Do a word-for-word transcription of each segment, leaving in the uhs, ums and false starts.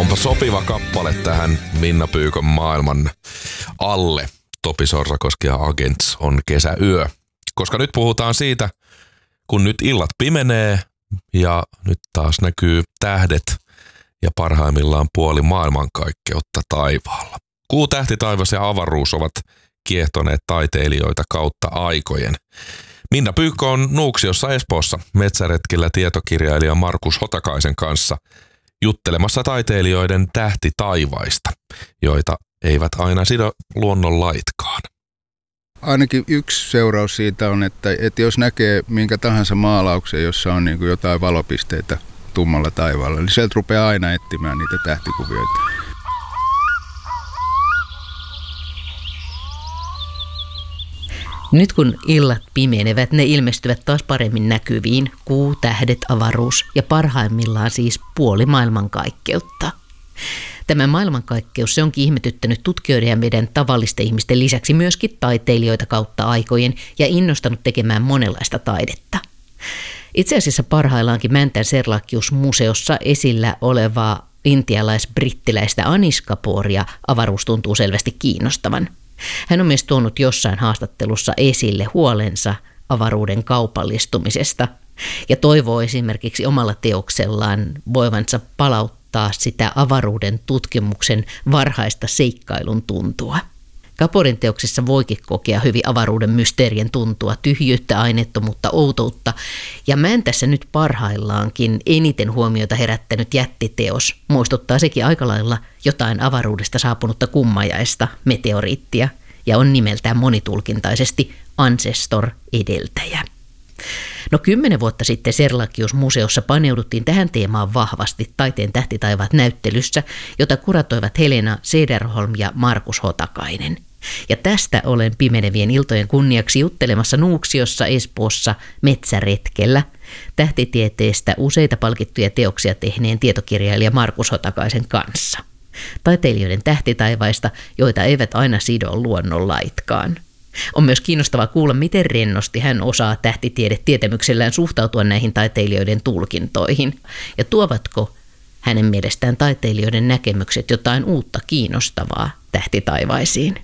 Onpa sopiva kappale tähän Minna Pyykön maailman alle. Topi Sorsakoski ja Agents on kesäyö. Koska nyt puhutaan siitä, kun nyt illat pimenee ja nyt taas näkyy tähdet ja parhaimmillaan puoli maailmankaikkeutta taivaalla. Kuu, tähti, taivas ja avaruus ovat kiehtoneet taiteilijoita kautta aikojen. Minna Pyykkö on Nuuksiossa Espoossa metsäretkillä tietokirjailija Markus Hotakaisen kanssa juttelemassa taiteilijoiden tähtitaivaista, joita eivät aina sido luonnonlaitkaan. Ainakin yksi seuraus siitä on, että, että jos näkee minkä tahansa maalauksen, jossa on niin kuin jotain valopisteitä tummalla taivaalla, niin sieltä rupeaa aina etsimään niitä tähtikuvioita. Nyt kun illat pimenevät, ne ilmestyvät taas paremmin näkyviin. Kuu, tähdet, avaruus ja parhaimmillaan siis puoli maailmankaikkeutta. Tämä maailmankaikkeus se onkin ihmetyttänyt tutkijoiden ja meidän tavallisten ihmisten lisäksi myöskin taiteilijoita kautta aikojen ja innostanut tekemään monenlaista taidetta. Itse asiassa parhaillaankin Mäntän Serlachius-museossa esillä olevaa intialais-brittiläistä Anish Kapooria avaruus tuntuu selvästi kiinnostavan. Hän on myös tuonut jossain haastattelussa esille huolensa avaruuden kaupallistumisesta ja toivoo esimerkiksi omalla teoksellaan voivansa palauttaa sitä avaruuden tutkimuksen varhaista seikkailun tuntua. Kaporin teoksessa voikin kokea hyvin avaruuden mysteerien tuntua, tyhjyyttä, aineettomuutta, outoutta. Ja Mäntässä nyt parhaillaankin eniten huomiota herättänyt jättiteos muistuttaa sekin aika lailla jotain avaruudesta saapunutta kummajaista, meteoriittia, ja on nimeltään monitulkintaisesti Ancestor-edeltäjä. No kymmenen vuotta sitten Serlachius-museossa paneuduttiin tähän teemaan vahvasti Taiteen tähtitaivaat -näyttelyssä, jota kuratoivat Helena Cederholm ja Markus Hotakainen. Ja tästä olen pimenevien iltojen kunniaksi juttelemassa Nuuksiossa Espoossa metsäretkellä tähtitieteestä useita palkittuja teoksia tehneen tietokirjailija Markus Hotakaisen kanssa. Taiteilijoiden tähtitaivaista, joita eivät aina sido luonnonlaitkaan. On myös kiinnostavaa kuulla, miten rennosti hän osaa tähtitiedetietämyksellään suhtautua näihin taiteilijoiden tulkintoihin. Ja tuovatko hänen mielestään taiteilijoiden näkemykset jotain uutta kiinnostavaa tähtitaivaisiin?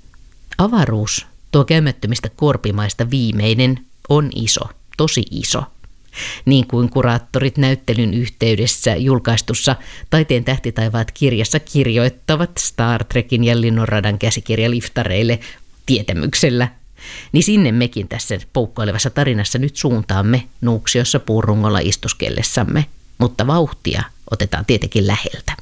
Avaruus, tuo käymättömistä korpimaista viimeinen, on iso, tosi iso. Niin kuin kuraattorit näyttelyn yhteydessä julkaistussa Taiteen tähtitaivaat -kirjassa kirjoittavat Star Trekin ja Linnunradan käsikirjaliftareille tietämyksellä, niin sinne mekin tässä poukkoilevassa tarinassa nyt suuntaamme Nuuksiossa puurungolla istuskellessamme, mutta vauhtia otetaan tietenkin läheltä.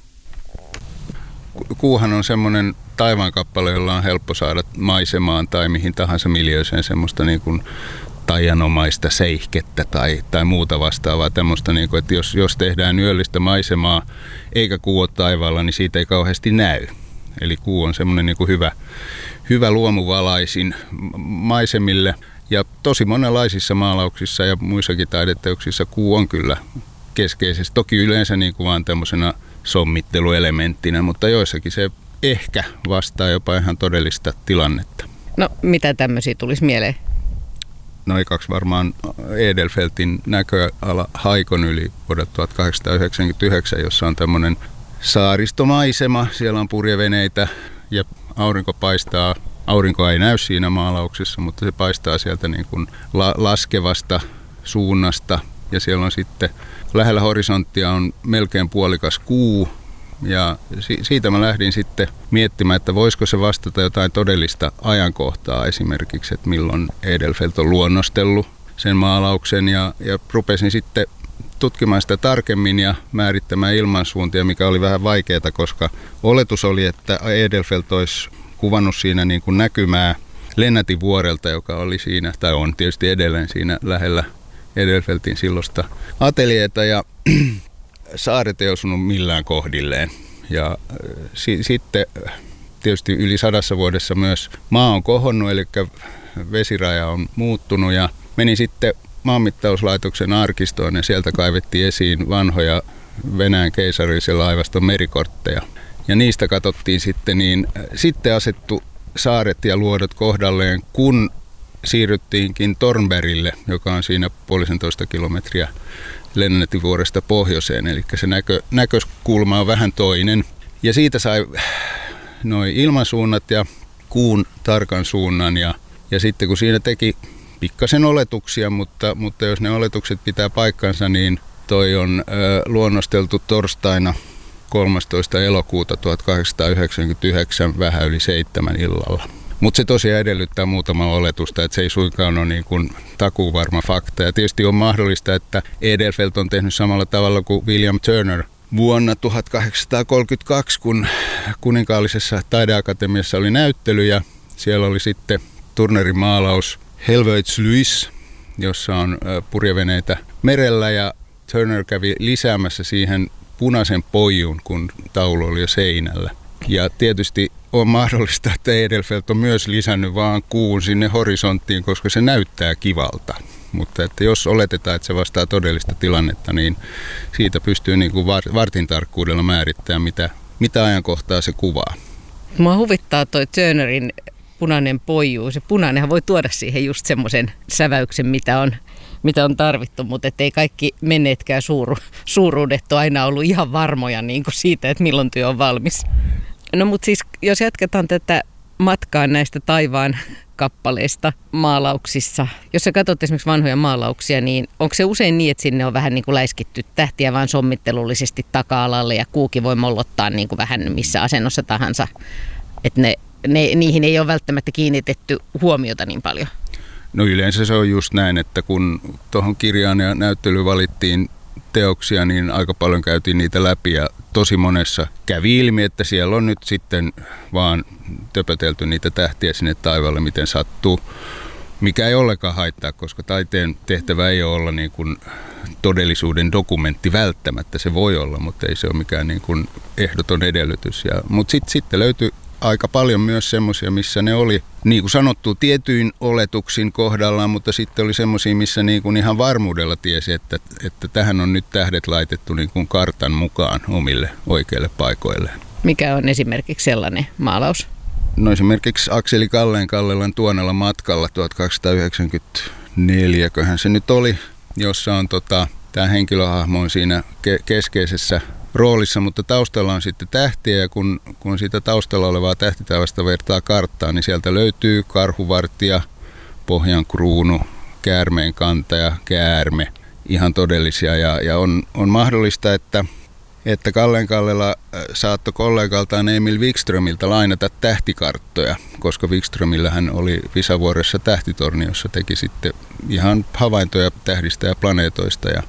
Kuuhan on semmoinen taivaankappale, jolla on helppo saada maisemaan tai mihin tahansa miljööseen semmoista niin kuin taianomaista seihkettä tai, tai muuta vastaavaa. Tämmöistä, niin kuin, että jos, jos tehdään yöllistä maisemaa eikä kuu ole taivaalla, niin siitä ei kauheasti näy. Eli kuu on semmoinen niin kuin hyvä, hyvä luomuvalaisin maisemille. Ja tosi monenlaisissa maalauksissa ja muissakin taideteoksissa kuu on kyllä keskeisesti. Toki yleensä niin kuin vaan tämmöisenä sommitteluelementtinä, mutta joissakin se ehkä vastaa jopa ihan todellista tilannetta. No mitä tämmöisiä tulisi mieleen? No ekaksi varmaan Edelfeltin näköala Haikon yli vuodelta tuhatkahdeksansataayhdeksänkymmentäyhdeksän, jossa on tämmöinen saaristomaisema. Siellä on purjeveneitä ja aurinko paistaa. Aurinkoa ei näy siinä maalauksessa, mutta se paistaa sieltä niin kuin la- laskevasta suunnasta. Ja siellä on sitten lähellä horisonttia on melkein puolikas kuu. Ja si- siitä mä lähdin sitten miettimään, että voisiko se vastata jotain todellista ajankohtaa esimerkiksi, että milloin Edelfelt on luonnostellut sen maalauksen. Ja, ja rupesin sitten tutkimaan sitä tarkemmin ja määrittämään ilmansuuntia, mikä oli vähän vaikeaa, koska oletus oli, että Edelfelt olisi kuvannut siinä niin kuin näkymää Lennätin vuorelta, joka oli siinä, tai on tietysti edelleen siinä lähellä Edelfeltin silloista ateljeeta, ja saaret ei osunut millään kohdilleen. Ja si- sitten tietysti yli sadassa vuodessa myös maa on kohonnut, eli vesiraja on muuttunut, ja menin sitten maanmittauslaitoksen arkistoon ja sieltä kaivettiin esiin vanhoja Venäjän keisarillisen laivaston merikortteja. Ja niistä katsottiin sitten, niin sitten asettu saaret ja luodot kohdalleen, kun siirryttiinkin Tornbergille, joka on siinä puolisentoista kilometriä lennettiin vuoresta pohjoiseen, eli se näkö, näkökulma on vähän toinen. Ja siitä sai noi ilmansuunnat ja kuun tarkan suunnan, ja, ja sitten kun siinä teki pikkasen oletuksia, mutta, mutta jos ne oletukset pitää paikkansa, niin toi on ö, luonnosteltu torstaina kolmastoista elokuuta tuhatkahdeksansataayhdeksänkymmentäyhdeksän vähän yli seitsemän illalla. Mutta se tosiaan edellyttää muutama oletusta, että se ei suinkaan ole niin kuin takuuvarma fakta. Ja tietysti on mahdollista, että Edelfelt on tehnyt samalla tavalla kuin William Turner vuonna tuhatkahdeksansataakolmekymmentäkaksi, kun kuninkaallisessa taideakatemiassa oli näyttely, ja siellä oli sitten Turnerin maalaus Helvoetsluis, jossa on purjeveneitä merellä, ja Turner kävi lisäämässä siihen punaisen poijun, kun taulu oli jo seinällä. Ja tietysti on mahdollista, että Edelfelt on myös lisännyt vaan kuun sinne horisonttiin, koska se näyttää kivalta. Mutta että jos oletetaan, että se vastaa todellista tilannetta, niin siitä pystyy niin kuin vartin tarkkuudella määrittämään, mitä, mitä ajankohtaa se kuvaa. Mua huvittaa toi Turnerin punainen poiju. Se punainenhan voi tuoda siihen just semmoisen säväyksen, mitä on, mitä on tarvittu, mutta ei kaikki menneetkään suuru, suuruudet ole aina ollut ihan varmoja niin kuin siitä, että milloin työ on valmis. No mutta siis jos jatketaan tätä matkaa näistä taivaan kappaleista maalauksissa. Jos sä katsot esimerkiksi vanhoja maalauksia, niin onko se usein niin, että sinne on vähän niin kuin läiskitty tähtiä vaan sommittelullisesti taka-alalle ja kuukin voi mollottaa niin kuin vähän missä asennossa tahansa, että ne, ne, niihin ei ole välttämättä kiinnitetty huomiota niin paljon? No yleensä se on just näin, että kun tuohon kirjaan ja näyttelyyn valittiin teoksia, niin aika paljon käytiin niitä läpi ja tosi monessa kävi ilmi, että siellä on nyt sitten vaan töpötelty niitä tähtiä sinne taivaalle, miten sattuu, mikä ei ollenkaan haittaa, koska taiteen tehtävä ei ole olla niin kuin todellisuuden dokumentti välttämättä, se voi olla, mutta ei se ole mikään niin kuin ehdoton edellytys. Ja, mutta sitten sit löytyi aika paljon myös semmoisia, missä ne oli, niin kuin sanottu, tietyin oletuksin kohdallaan, mutta sitten oli semmoisia, missä niin kuin ihan varmuudella tiesi, että, että tähän on nyt tähdet laitettu niin kuin kartan mukaan omille oikeille paikoille. Mikä on esimerkiksi sellainen maalaus? No esimerkiksi Akseli Kalleen-Kallelan Tuonella matkalla tuhatkahdeksansataayhdeksänkymmentäneljä, köhän se nyt oli, jossa on tota, tämä henkilöhahmo on siinä ke- keskeisessä roolissa, mutta taustalla on sitten tähtiä, ja kun, kun sitä taustalla olevaa tähtitaivasta vertaa karttaan, niin sieltä löytyy karhuvartija, pohjan kruunu, käärmeen kantaja, käärme, ihan todellisia, ja, ja on, on mahdollista, että, että Kalleen-Kallela saattoi kollegaltaan Emil Wikströmiltä lainata tähtikarttoja, koska Wikströmillähän oli Visavuoressa tähtitorni, jossa teki sitten ihan havaintoja tähdistä ja planeetoista, ja,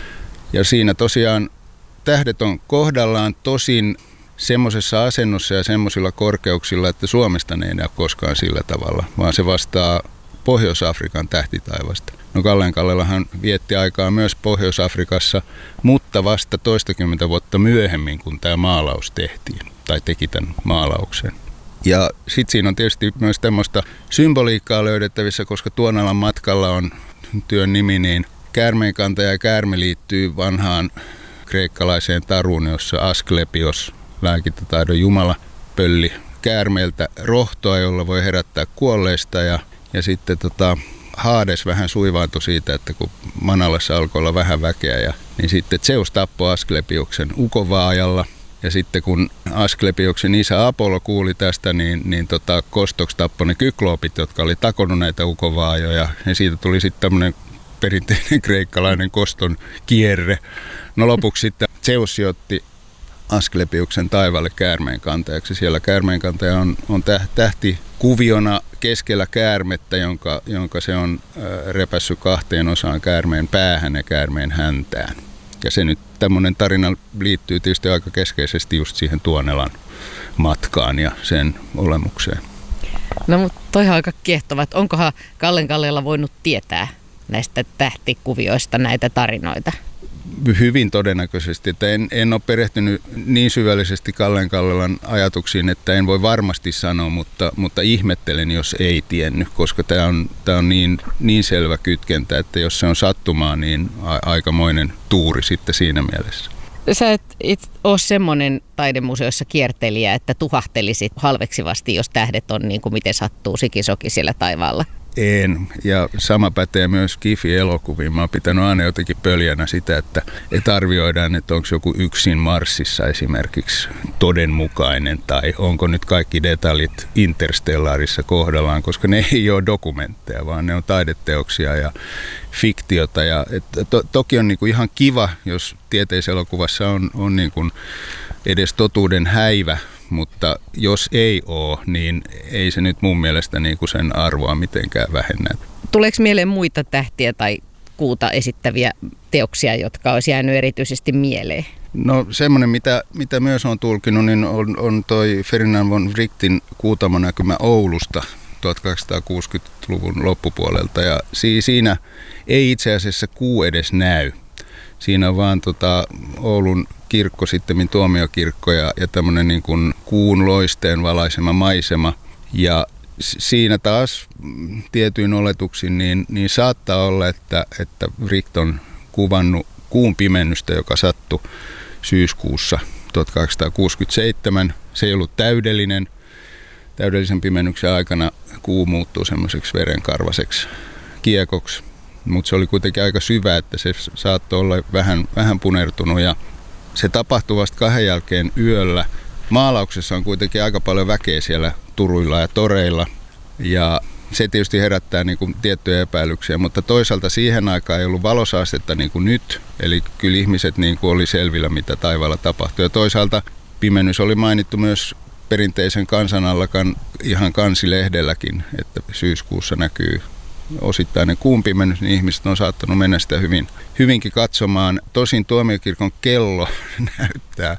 ja siinä tosiaan tähdet on kohdallaan, tosin semmoisessa asennossa ja semmoisilla korkeuksilla, että Suomesta ne ei näy koskaan sillä tavalla, vaan se vastaa Pohjois-Afrikan tähtitaivasta. No Kalleen-Kallellahan vietti aikaa myös Pohjois-Afrikassa, mutta vasta toistakymmentä vuotta myöhemmin, kun tämä maalaus tehtiin, tai teki tämän maalauksen. Ja sitten siinä on tietysti myös tämmöistä symboliikkaa löydettävissä, koska Tuonelan matkalla on työn nimi, niin käärmeenkantaja ja käärme liittyy vanhaan kreikkalaiseen taruun, jossa Asklepios, lääkintätaidon jumala, pölli käärmeeltä rohtoa, jolla voi herättää kuolleista. Ja, ja sitten tota, Haades vähän suivaantui siitä, että kun Manalassa alkoi olla vähän väkeä, ja, niin sitten Zeus tappoi Asklepioksen ukovaajalla. Ja sitten kun Asklepioksen isä Apollo kuuli tästä, niin, niin tota, Kostoks tappoi ne kykloopit, jotka oli takonut näitä ukovaajoja. Ja siitä tuli sitten tämmöinen perinteinen kreikkalainen koston kierre. No lopuksi sitten Zeus sijoitti Asklepioksen taivaalle käärmeenkantajaksi. Siellä käärmeenkantaja on, on tähti kuviona keskellä käärmettä, jonka, jonka se on repässyt kahteen osaan, käärmeen päähän ja käärmeen häntään. Ja se nyt tämmöinen tarina liittyy tietysti aika keskeisesti just siihen Tuonelan matkaan ja sen olemukseen. No mutta toihan aika kiehtovat. Onkohan Kalleen-Kalleella voinut tietää näistä tähtikuvioista näitä tarinoita? Hyvin todennäköisesti, että en, en ole perehtynyt niin syvällisesti Kalleen-Kallelan ajatuksiin, että en voi varmasti sanoa, mutta, mutta ihmettelen, jos ei tiennyt, koska tämä on, tämä on niin, niin selvä kytkentä, että jos se on sattumaa, niin a, aikamoinen tuuri sitten siinä mielessä. Sä et, et ole semmoinen taidemuseossa kiertelijä, että tuhahtelisit halveksivasti, jos tähdet on niin kuin miten sattuu sikisoki siellä taivaalla. En. Ja sama pätee myös Skifi-elokuviin. Mä oon pitänyt aina jotenkin pöljänä sitä, että, että arvioidaan, että onko joku yksin Marsissa esimerkiksi todenmukainen tai onko nyt kaikki detaljit Interstellarissa kohdallaan, koska ne ei ole dokumentteja, vaan ne on taideteoksia ja fiktiota. Ja, että to, toki on niin kuin ihan kiva, jos tieteiselokuvassa on, on niin kuin edes totuuden häivä, mutta jos ei ole, niin ei se nyt mun mielestä niin kuin sen arvoa mitenkään vähennä. Tuleeko mieleen muita tähtiä tai kuuta esittäviä teoksia, jotka olisi jäänyt erityisesti mieleen? No semmoinen, mitä, mitä myös on tulkinut, niin on, on toi Ferdinand von Wrightin Kuutamonäkymä Oulusta tuhatkahdeksansataakuusikymmentäluvun loppupuolelta. Ja si, siinä ei itse asiassa kuu edes näy. Siinä on vaan tota Oulun kirkko, sittemmin tuomiokirkko ja, ja tämmöinen niin kuin kuun loisteen valaisema maisema. Ja siinä taas tietyin oletuksin niin, niin saattaa olla, että, että Wright on kuvannut kuun pimennystä, joka sattui syyskuussa tuhatkahdeksansataakuusikymmentäseitsemän. Se ei ollut täydellinen. Täydellisen pimennyksen aikana kuu muuttuu semmoiseksi verenkarvaseksi kiekoksi. Mutta se oli kuitenkin aika syvä, että se saattoi olla vähän, vähän punertunut ja se tapahtui vasta kahden jälkeen yöllä. Maalauksessa on kuitenkin aika paljon väkeä siellä turuilla ja toreilla ja se tietysti herättää niin kuin tiettyjä epäilyksiä, mutta toisaalta siihen aikaan ei ollut valosaastetta niin kuin nyt, eli kyllä ihmiset niin kuin oli selvillä, mitä taivaalla tapahtui. Ja toisaalta pimennys oli mainittu myös perinteisen kansanallakan ihan kansilehdelläkin, että syyskuussa näkyy osittainen kuun pimennys, niin ihmiset on saattanut mennä sitä hyvin, hyvinkin katsomaan. Tosin tuomiokirkon kello näyttää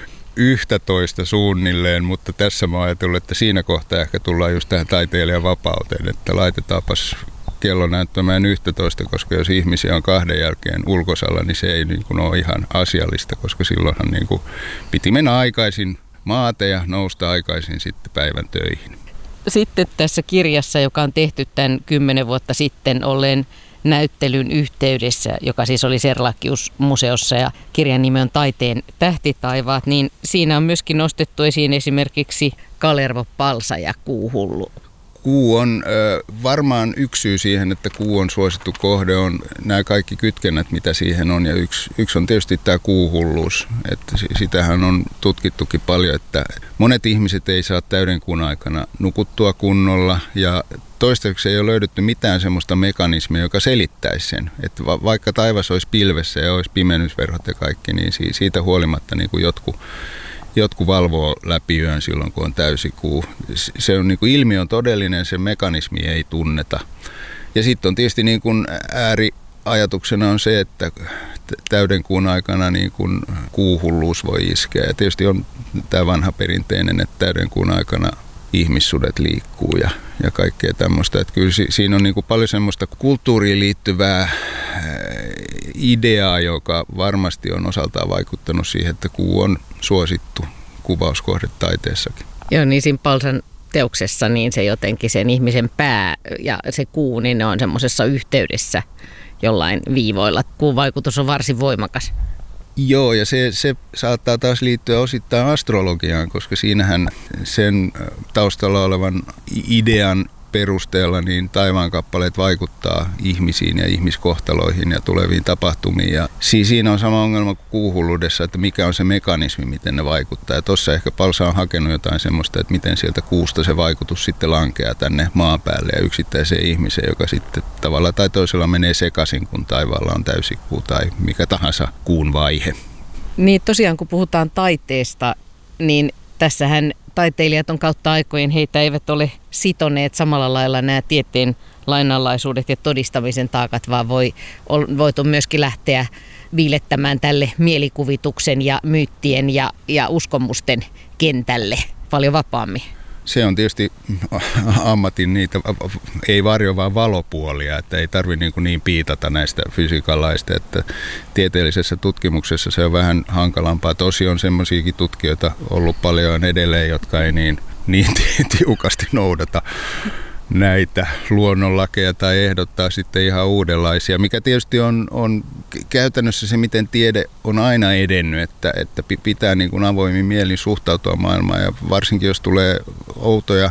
yhtätoista suunnilleen, mutta tässä mä ajatellut, että siinä kohtaa ehkä tullaan just tähän taiteilijan vapauteen, että laitetaanpas kello näyttämään yhtätoista, koska jos ihmisiä on kahden jälkeen ulkosalla, niin se ei niin kuin ole ihan asiallista, koska silloinhan niin kuin piti mennä aikaisin maate ja nousta aikaisin sitten päivän töihin. Sitten tässä kirjassa, joka on tehty tämän kymmenen vuotta sitten olleen näyttelyn yhteydessä, joka siis oli Serlachius-museossa ja kirjan nimi on Taiteen tähtitaivaat, niin siinä on myöskin nostettu esiin esimerkiksi Kalervo Palsa ja Kuuhullu. Kuu on ö, varmaan yksi syy siihen, että kuu on suosittu kohde, on nämä kaikki kytkennät, mitä siihen on. Ja yksi, yksi on tietysti tämä kuuhulluus. Että sitähän on tutkittukin paljon, että monet ihmiset ei saa täydenkuun aikana nukuttua kunnolla. Ja toistaiseksi ei ole löydetty mitään semmoista mekanismia, joka selittäisi sen. Että va, vaikka taivas olisi pilvessä ja olisi pimennysverhot ja kaikki, niin siitä huolimatta niin kuin jotkut... Jotkut valvoo läpi yön silloin, kun on täysikuu. Se on niin kuin ilmiö on todellinen, se mekanismi ei tunneta. Ja sitten on tietysti niin kuin ääriajatuksena on se, että täydenkuun aikana niin kuin kuuhulluus voi iskeä. Ja tietysti on tämä vanha perinteinen, että täydenkuun aikana ihmissudet liikkuu ja, ja kaikkea tämmöistä. Että kyllä siinä on niin kuin paljon semmoista kulttuuriin liittyvää ideaa, joka varmasti on osaltaan vaikuttanut siihen, että kuu on suosittu kuvauskohde taiteessakin. Joo, niin siinä Palsan teoksessa niin se jotenkin sen ihmisen pää ja se kuu, niin ne on semmoisessa yhteydessä jollain viivoilla. Kuun vaikutus on varsin voimakas. Joo, ja se, se saattaa taas liittyä osittain astrologiaan, koska siinähän sen taustalla olevan idean perusteella niin taivaankappaleet vaikuttaa ihmisiin ja ihmiskohtaloihin ja tuleviin tapahtumiin. Ja siinä on sama ongelma kuin kuuhulluudessa, että mikä on se mekanismi, miten ne vaikuttaa. Ja tuossa ehkä Palsa on hakenut jotain semmoista, että miten sieltä kuusta se vaikutus sitten lankeaa tänne maan päälle ja yksittäiseen ihmiseen, joka sitten tavalla tai toisella menee sekaisin, kun taivaalla on täysikuu tai mikä tahansa kuun vaihe. Niin tosiaan, kun puhutaan taiteesta, niin tässähän taiteilijat on kautta aikojen, heitä eivät ole sitoneet samalla lailla nämä tieteen lainalaisuudet ja todistamisen taakat, vaan voi, voitu myöskin lähteä viilettämään tälle mielikuvituksen ja myyttien ja, ja uskomusten kentälle paljon vapaammin. Se on tietysti ammatin niitä, ei varjo vaan valopuolia, että ei tarvitse niin, niin piitata näistä fysiikan laista, että tieteellisessä tutkimuksessa se on vähän hankalampaa. Tosi on semmoisiakin tutkijoita ollut paljon edelleen, jotka ei niin, niin tiukasti noudata näitä luonnonlakeja tai ehdottaa sitten ihan uudenlaisia, mikä tietysti on, on käytännössä se, miten tiede on aina edennyt, että, että pitää niin kuin avoimin mielin suhtautua maailmaan ja varsinkin jos tulee outoja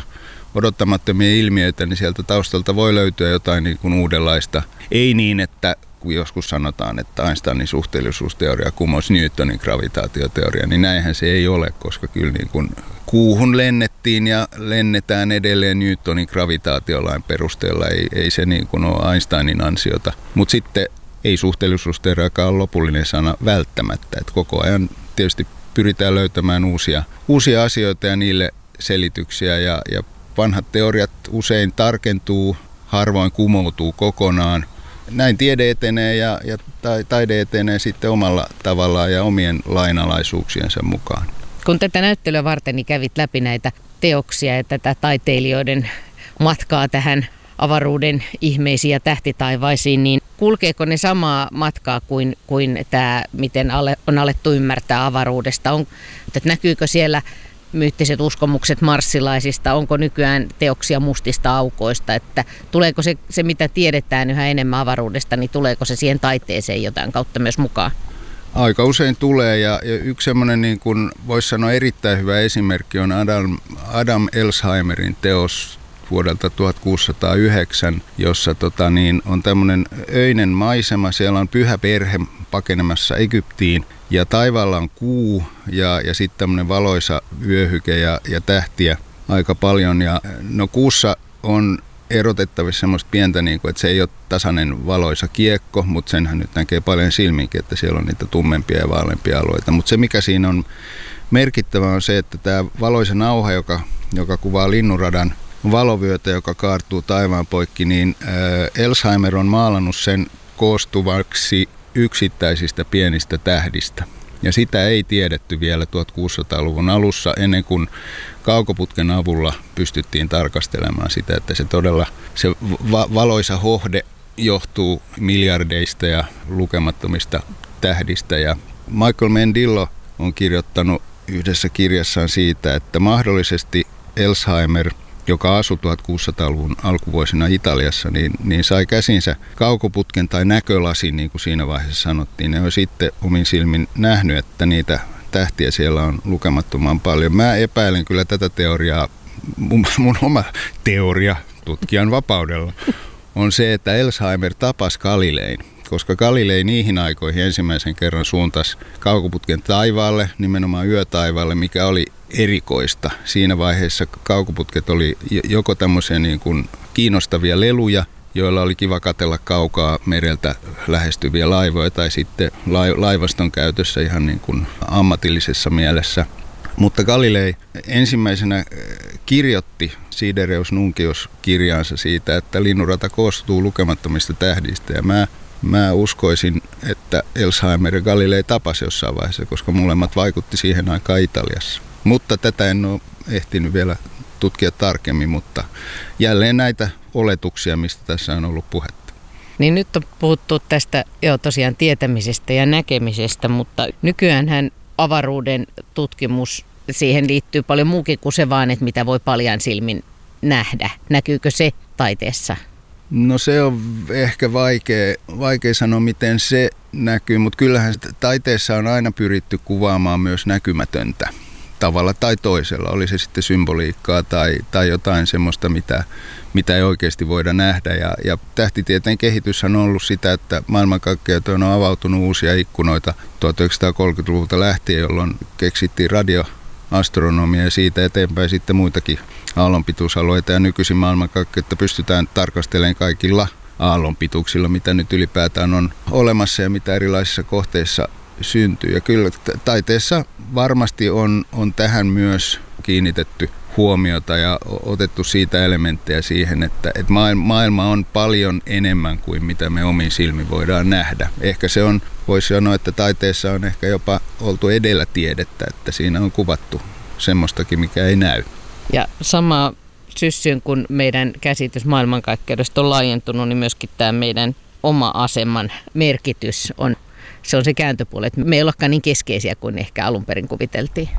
odottamattomia ilmiöitä, niin sieltä taustalta voi löytyä jotain niin kuin uudenlaista. Ei niin, että kun joskus sanotaan, että Einsteinin suhteellisuusteoria kumosi Newtonin gravitaatioteoria, niin näinhän se ei ole, koska kyllä niin kuin kuuhun lennettiin ja lennetään edelleen Newtonin gravitaatiolain perusteella. Ei, ei se niin kuin ole Einsteinin ansiota. Mutta sitten ei suhteellisuusteoriakaan ole lopullinen sana välttämättä. Et koko ajan tietysti pyritään löytämään uusia, uusia asioita ja niille selityksiä. Ja, ja vanhat teoriat usein tarkentuu, harvoin kumoutuu kokonaan. Näin tiede etenee ja, ja taide etenee sitten omalla tavallaan ja omien lainalaisuuksiensa mukaan. Kun tätä näyttelyä varten niin kävit läpi näitä teoksia ja tätä taiteilijoiden matkaa tähän avaruuden ihmeisiin ja tähtitaivaisiin, niin kulkeeko ne samaa matkaa kuin, kuin tämä, miten on alettu ymmärtää avaruudesta? On, että näkyykö siellä myyttiset uskomukset marssilaisista, onko nykyään teoksia mustista aukoista, että tuleeko se, se mitä tiedetään yhä enemmän avaruudesta, niin tuleeko se siihen taiteeseen jotain kautta myös mukaan? Aika usein tulee ja, ja yksi semmoinen niin kuin voisi sanoa erittäin hyvä esimerkki on Adam, Adam Elsheimerin teos vuodelta tuhatkuusisataayhdeksän, jossa tota, niin, on tämmöinen öinen maisema, siellä on pyhä perhe pakenemassa Egyptiin ja taivaalla on kuu ja, ja sitten tämmöinen valoisa vyöhyke ja, ja tähtiä aika paljon. Ja, no kuussa on erotettavissa semmoista pientä, niin kuin, että se ei ole tasainen valoisa kiekko, mutta senhän nyt näkee paljon silminkin, että siellä on niitä tummempia ja vaaleampia alueita. Mutta se mikä siinä on merkittävää on se, että tämä valoisa nauha, joka, joka kuvaa linnunradan valovyötä, joka kaartuu taivaan poikki, niin Elsheimer on maalannut sen koostuvaksi yksittäisistä pienistä tähdistä. Ja sitä ei tiedetty vielä tuhatkuusisataaluvun alussa ennen kuin kaukoputken avulla pystyttiin tarkastelemaan sitä, että se todella se va- valoisa hohde johtuu miljardeista ja lukemattomista tähdistä. Ja Michael Mendillo on kirjoittanut yhdessä kirjassaan siitä, että mahdollisesti Elsheimer, joka asui tuhatkuusisataaluvun alkuvuosina Italiassa, niin, niin sai käsinsä kaukoputken tai näkölasin, niin kuin siinä vaiheessa sanottiin. Ne on sitten omin silmin nähnyt, että niitä tähtiä siellä on lukemattoman paljon. Mä epäilen kyllä tätä teoriaa, mun, mun oma teoria tutkijan vapaudella on se, että Elsheimer tapasi Galilein, koska Galilei niihin aikoihin ensimmäisen kerran suuntasi kaukoputken taivaalle, nimenomaan yötaivaalle, mikä oli erikoista. Siinä vaiheessa kaukoputket oli joko tämmöisiä niin kuin kiinnostavia leluja, joilla oli kiva katsella kaukaa mereltä lähestyviä laivoja, tai sitten laivaston käytössä ihan niin kuin ammatillisessa mielessä. Mutta Galilei ensimmäisenä kirjoitti Sidereus Nuncios -kirjaansa siitä, että linnunrata koostuu lukemattomista tähdistä, ja mä Mä uskoisin, että Elsheimer ja Galilei tapasi jossain vaiheessa, koska molemmat vaikutti siihen aikaan Italiassa. Mutta tätä en ole ehtinyt vielä tutkia tarkemmin, mutta jälleen näitä oletuksia, mistä tässä on ollut puhetta. Niin nyt on puhuttu tästä jo tosiaan tietämisestä ja näkemisestä, mutta nykyäänhän avaruuden tutkimus, siihen liittyy paljon muukin kuin se vaan, että mitä voi paljain silmin nähdä. Näkyykö se taiteessa? No se on ehkä vaikea, vaikea sanoa, miten se näkyy, mutta kyllähän taiteessa on aina pyritty kuvaamaan myös näkymätöntä tavalla tai toisella. Oli se sitten symboliikkaa tai, tai jotain semmoista, mitä, mitä ei oikeasti voida nähdä. Ja, ja tähtitieteen kehitys on ollut sitä, että maailmankaikkeuteen on avautunut uusia ikkunoita tuhatyhdeksänsataakolmekymmentäluvulta lähtien, jolloin keksittiin radioastronomia ja siitä eteenpäin sitten muitakin aallonpituusalueita, ja nykyisin maailmankaikkeutta pystytään tarkastelemaan kaikilla aallonpituuksilla, mitä nyt ylipäätään on olemassa ja mitä erilaisissa kohteissa syntyy. Ja kyllä taiteessa varmasti on, on tähän myös kiinnitetty huomiota ja otettu siitä elementtejä siihen, että, että maailma on paljon enemmän kuin mitä me omin silmin voidaan nähdä. Ehkä se on, voisi sanoa, että taiteessa on ehkä jopa oltu edellä tiedettä, että siinä on kuvattu semmoistakin, mikä ei näy. Ja sama syssyyn, kun meidän käsitys maailmankaikkeudesta on laajentunut, niin myöskin tämä meidän oma aseman merkitys on, se on se kääntöpuoli, että me ei olekaan niin keskeisiä kuin ehkä alun perin kuviteltiin.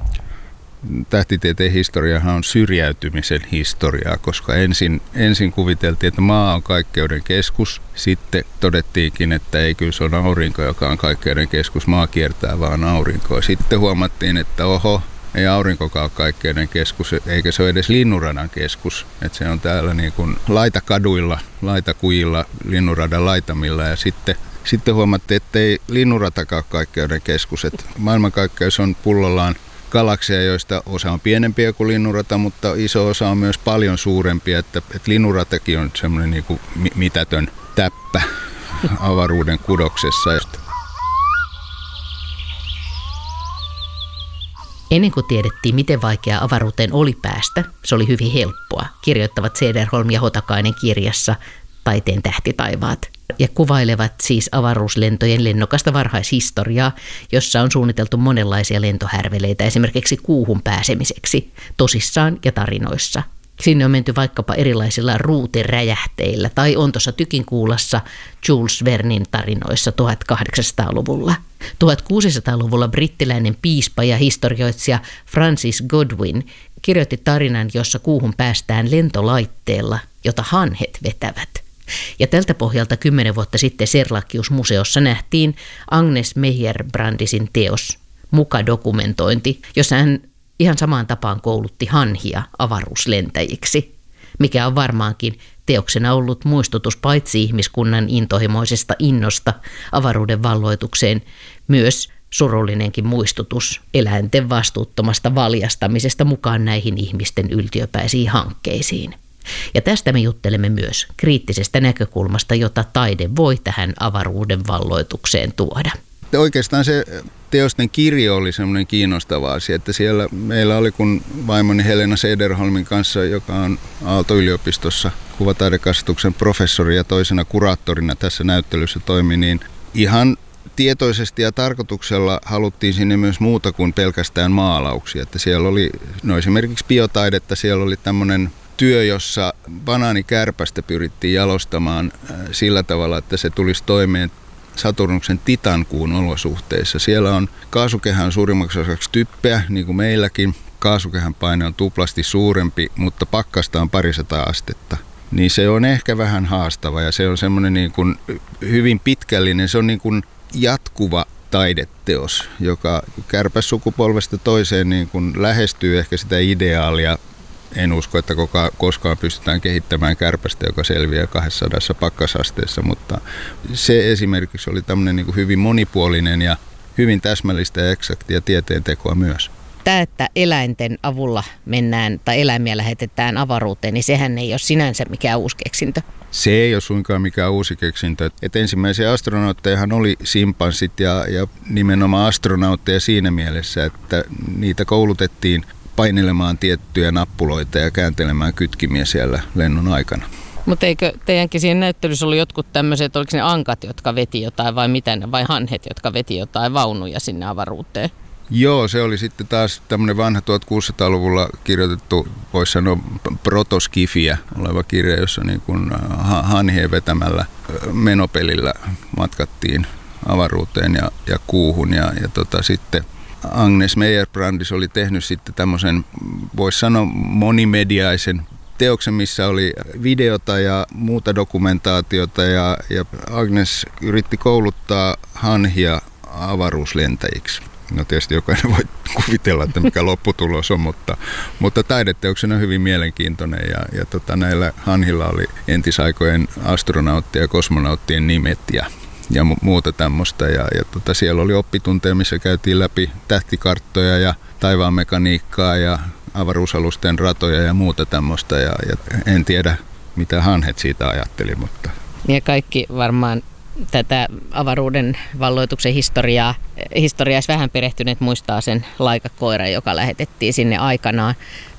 Tähtitieteen historiahan on syrjäytymisen historiaa, koska ensin, ensin kuviteltiin, että maa on kaikkeuden keskus. Sitten todettiinkin, että ei, kyllä se on aurinko, joka on kaikkeuden keskus. Maa kiertää vaan aurinkoa. Sitten huomattiin, että oho, ei aurinkokaan kaikkeuden keskus, eikä se ole edes linnunradan keskus. Et se on täällä niin kuin laitakaduilla, laitakujilla, linnunradan laitamilla ja sitten Sitten huomattiin, että ei linnunratakaan kaikkeuden keskus. Et maailmankaikkeus on pullollaan galakseja, joista osa on pienempiä kuin linnunrata, mutta iso osa on myös paljon suurempia. Että, että linnunratakin on semmoinen niin kuin mitätön täppä avaruuden kudoksessa. Ennen kuin tiedettiin, miten vaikeaa avaruuteen oli päästä, se oli hyvin helppoa, kirjoittavat Cederholm ja Hotakainen kirjassa Taiteen tähtitaivaat. Ja kuvailevat siis avaruuslentojen lennokasta varhaishistoriaa, jossa on suunniteltu monenlaisia lentohärveleitä esimerkiksi kuuhun pääsemiseksi, tosissaan ja tarinoissa. Sinne on menty vaikkapa erilaisilla ruutiräjähteillä tai on tuossa Tykinkuulassa Jules Vernin tarinoissa tuhatkahdeksansataaluvulla. tuhatkuusisataaluvulla brittiläinen piispa ja historioitsija Francis Godwin kirjoitti tarinan, jossa kuuhun päästään lentolaitteella, jota hanhet vetävät. Ja tältä pohjalta kymmenen vuotta sitten Serlachius-museossa nähtiin Agnes Meyer-Brandisin teos Muka-dokumentointi, jossa hän ihan samaan tapaan koulutti hanhia avaruuslentäjiksi, mikä on varmaankin teoksena ollut muistutus paitsi ihmiskunnan intohimoisesta innosta avaruuden valloitukseen, myös surullinenkin muistutus eläinten vastuuttomasta valjastamisesta mukaan näihin ihmisten yltiöpäisiin hankkeisiin. Ja tästä me juttelemme myös kriittisestä näkökulmasta, jota taide voi tähän avaruuden valloitukseen tuoda. Oikeastaan se teosten kirjo oli semmoinen kiinnostava asia, että siellä meillä oli, kun vaimoni Helena Cederholmin kanssa, joka on Aalto-yliopistossa kuvataidekasvatuksen professori ja toisena kuraattorina tässä näyttelyssä toimi, niin ihan tietoisesti ja tarkoituksella haluttiin sinne myös muuta kuin pelkästään maalauksia. Että siellä oli no esimerkiksi biotaidetta, siellä oli tämmöinen työ, jossa banaanikärpästä pyrittiin jalostamaan sillä tavalla, että se tulisi toimeen Saturnuksen Titankuun olosuhteissa. Siellä on kaasukehän suurimmaksi osaksi typpeä, niin kuin meilläkin. Kaasukehän paine on tuplasti suurempi, mutta pakkasta on parisataa astetta. Niin se on ehkä vähän haastava ja se on semmoinen niin kuin hyvin pitkällinen, se on niin kuin jatkuva taideteos, joka kärpässukupolvesta toiseen niin kuin lähestyy ehkä sitä ideaalia. En usko, että koskaan pystytään kehittämään kärpästä, joka selviää kaksisataa pakkasasteessa, mutta se esimerkiksi oli tämmöinen niin kuin hyvin monipuolinen ja hyvin täsmällistä ja eksaktia tieteentekoa myös. Tämä, että eläinten avulla mennään tai eläimiä lähetetään avaruuteen, niin sehän ei ole sinänsä mikään uusi keksintö. Se ei ole suinkaan mikään uusi keksintö. Et ensimmäisiä astronauttejahan oli simpanssit ja, ja nimenomaan astronautteja siinä mielessä, että niitä koulutettiin painelemaan tiettyjä nappuloita ja kääntelemään kytkimiä siellä lennon aikana. Mutta eikö teidänkin siinä näyttelyssä ollut jotkut tämmöiset, oliko ne ankat, jotka veti jotain vai mitä, vai hanhet, jotka veti jotain vaunuja sinne avaruuteen? Joo, se oli sitten taas tämmöinen vanha tuhatkuusisataaluvulla kirjoitettu, voisi sanoa protoskifiä oleva kirja, jossa niin kuin hanhien vetämällä menopelillä matkattiin avaruuteen ja, ja kuuhun ja, ja tota, sitten Agnes Meyer-Brandis oli tehnyt sitten tämmöisen, voisi sanoa monimediaisen teoksen, missä oli videota ja muuta dokumentaatiota ja, ja Agnes yritti kouluttaa hanhia avaruuslentäjiksi. No tietysti jokainen voi kuvitella, että mikä lopputulos on, mutta, mutta taideteoksena on hyvin mielenkiintoinen ja, ja tota, näillä hanhilla oli entisaikojen astronauttien ja kosmonauttien nimet ja ja muuta tämmöistä. Ja, ja tota, siellä oli oppitunteja, missä käytiin läpi tähtikarttoja ja taivaanmekaniikkaa ja avaruusalusten ratoja ja muuta tämmöistä. Ja, ja en tiedä, mitä hanhet siitä ajatteli. Mutta. Ja kaikki varmaan tätä avaruuden valloituksen historiaa, historiaa vähän perehtyneet muistaa sen Laika-koiran, joka lähetettiin sinne aikanaan.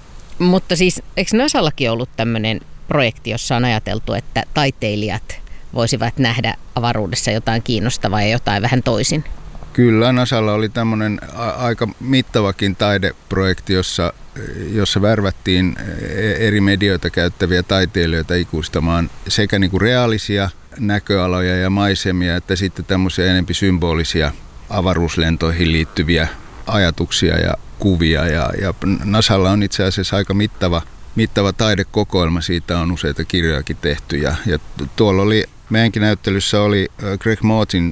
Mutta siis eikö NASAllakin ollut tämmöinen projekti, jossa on ajateltu, että taiteilijat voisivat nähdä avaruudessa jotain kiinnostavaa ja jotain vähän toisin? Kyllä, NASAlla oli tämmöinen aika mittavakin taideprojekti, jossa, jossa värvättiin eri medioita käyttäviä taiteilijoita ikuistamaan sekä niin kuin reaalisia näköaloja ja maisemia, että sitten tämmöisiä enemmän symbolisia avaruuslentoihin liittyviä ajatuksia ja kuvia. Ja, ja NASAlla on itse asiassa aika mittava, mittava taidekokoelma, siitä on useita kirjojakin tehty. Ja, ja tuolla oli, meidänkin näyttelyssä oli Greg Motin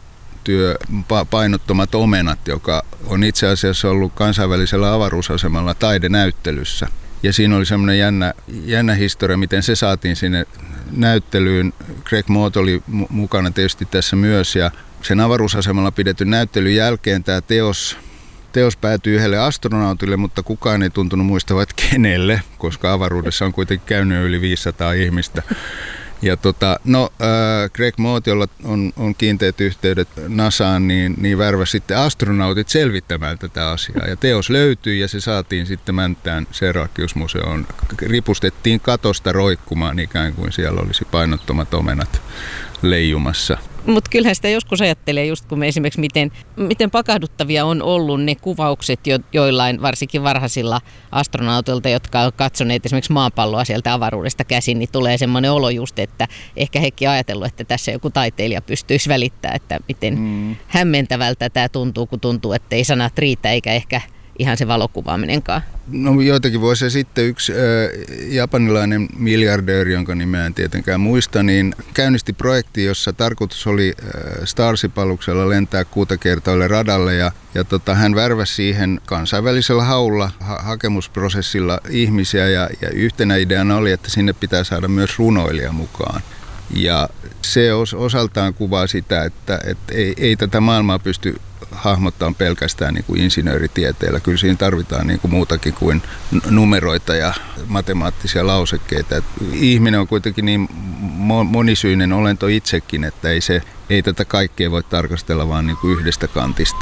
työ Painottomat omenat, joka on itse asiassa ollut kansainvälisellä avaruusasemalla taidenäyttelyssä. Ja siinä oli semmoinen jännä, jännä historia, miten se saatiin sinne näyttelyyn. Greg Moot oli mukana tietysti tässä myös, ja sen avaruusasemalla pidetyn näyttelyn jälkeen tämä teos, teos päätyi yhdelle astronautille, mutta kukaan ei tuntunut muistavat kenelle, koska avaruudessa on kuitenkin käynyt yli viisisataa ihmistä. Ja tota, no, äh, Greg Moot, jolla on, on kiinteät yhteydet NASAan, niin, niin värväsi sitten astronautit selvittämään tätä asiaa. Ja teos löytyi ja se saatiin sitten Mänttään Serakius-museoon. Ripustettiin katosta roikkumaan ikään kuin siellä olisi painottomat omenat leijumassa. Mutta kyllähän sitä joskus ajattelee, just kun me esimerkiksi miten, miten pakahduttavia on ollut ne kuvaukset jo, joillain varsinkin varhaisilla astronautilta, jotka ovat katsoneet esimerkiksi maapalloa sieltä avaruudesta käsin, niin tulee semmoinen olo just, että ehkä hekin ajatellut, että tässä joku taiteilija pystyisi välittämään, että miten mm. hämmentävältä tämä tuntuu, kun tuntuu, että ei sanat riitä eikä ehkä ihan se valokuvaaminenkaan. No joitakin vuosia sitten yksi äh, japanilainen miljardööri, jonka nimeä en tietenkään muista, niin käynnisti projekti, jossa tarkoitus oli äh, Starship-aluksella lentää kuutakertoille radalle ja, ja tota, hän värväsi siihen kansainvälisellä haulla ha- hakemusprosessilla ihmisiä ja, ja yhtenä ideana oli, että sinne pitää saada myös runoilija mukaan. Ja se os, osaltaan kuvaa sitä, että, että ei, ei tätä maailmaa pysty hahmottamaan pelkästään niin kuin insinööritieteellä. Kyllä siinä tarvitaan niin kuin muutakin kuin numeroita ja matemaattisia lausekkeita. Et ihminen on kuitenkin niin monisyinen olento itsekin, että ei, se, ei tätä kaikkea voi tarkastella vaan niin kuin yhdestä kantista.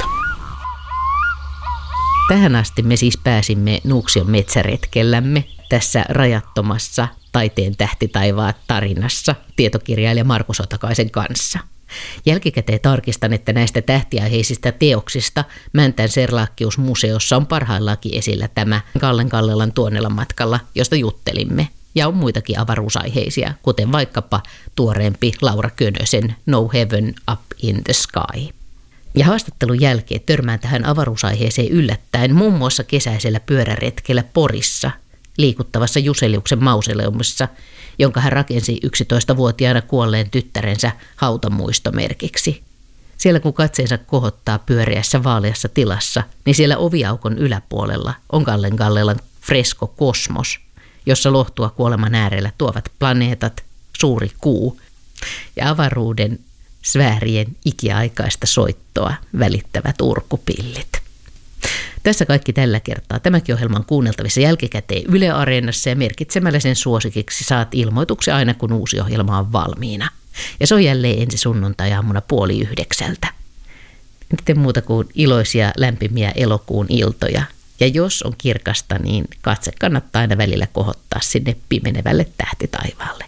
Tähän asti me siis pääsimme Nuuksion metsäretkellämme tässä rajattomassa Taiteen tähtitaivaat tarinassa tietokirjailija Markus Otakaisen kanssa. Jälkikäteen tarkistan, että näistä tähtiaiheisista teoksista Mäntän Serlaakkius-museossa on parhaillaankin esillä tämä Kallen Kallelan Tuonelan matkalla, josta juttelimme. Ja on muitakin avaruusaiheisia, kuten vaikkapa tuoreempi Laura Könösen No Heaven Up in the Sky. Ja haastattelun jälkeen törmään tähän avaruusaiheeseen yllättäen muun muassa kesäisellä pyöräretkellä Porissa, liikuttavassa Juseliuksen mausoleumissa, jonka hän rakensi yksitoistavuotiaana kuolleen tyttärensä hautamuistomerkiksi. Siellä kun katseensa kohottaa pyöreässä vaaleassa tilassa, niin siellä oviaukon yläpuolella on Kallen Kallelan fresko Kosmos, jossa lohtua kuoleman äärellä tuovat planeetat, suuri kuu ja avaruuden sfäärien ikiaikaista soittoa välittävät urkupillit. Tässä kaikki tällä kertaa. Tämäkin ohjelma on kuunneltavissa jälkikäteen Yle Areenassa ja merkitsemällä sen suosikiksi saat ilmoituksen aina kun uusi ohjelma on valmiina. Ja se on jälleen ensi sunnuntai-aamuna puoli yhdeksältä. Miten muuta kuin iloisia lämpimiä elokuun iltoja. Ja jos on kirkasta, niin katse kannattaa aina välillä kohottaa sinne pimenevälle tähtitaivaalle.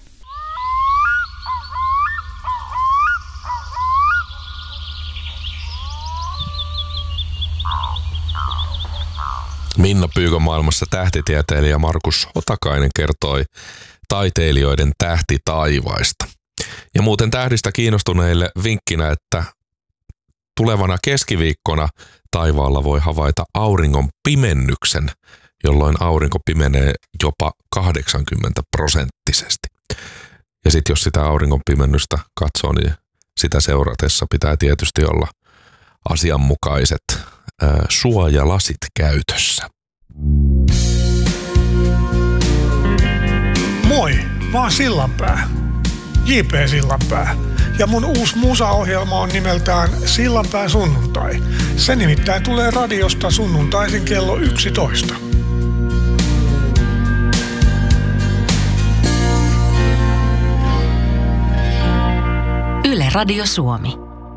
Minna Pyykön maailmassa tähtitieteilijä Markus Otakainen kertoi taiteilijoiden tähtitaivaista. Ja muuten tähdistä kiinnostuneille vinkkinä, että tulevana keskiviikkona taivaalla voi havaita auringon pimennyksen, jolloin aurinko pimenee jopa kahdeksankymmentä prosenttisesti. Ja sitten jos sitä auringon pimennystä katsoo, niin sitä seuratessa pitää tietysti olla asianmukaiset ää, suojalasit käytössä. Moi, mä oon Sillanpää, J P Sillanpää. Ja mun uusi musaohjelma on nimeltään Sillanpää sunnuntai. Se nimittäin tulee radiosta sunnuntaisin kello yksitoista. Yle Radio Suomi.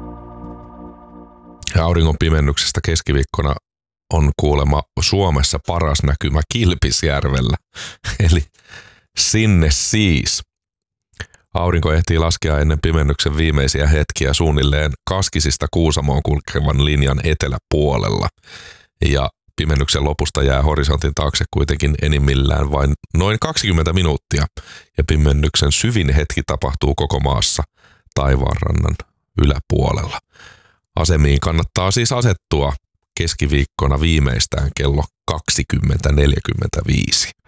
Ja auringon pimennyksestä keskiviikkona on kuulemma Suomessa paras näkymä Kilpisjärvellä. Eli sinne siis. Aurinko ehtii laskea ennen pimennyksen viimeisiä hetkiä suunnilleen Kaskisista Kuusamoon kulkevan linjan eteläpuolella. Ja pimennyksen lopusta jää horisontin taakse kuitenkin enimmillään vain noin kaksikymmentä minuuttia. Ja pimennyksen syvin hetki tapahtuu koko maassa taivaanrannan yläpuolella. Asemiin kannattaa siis asettua keskiviikkona viimeistään kello kaksikymmentä neljäkymmentäviisi.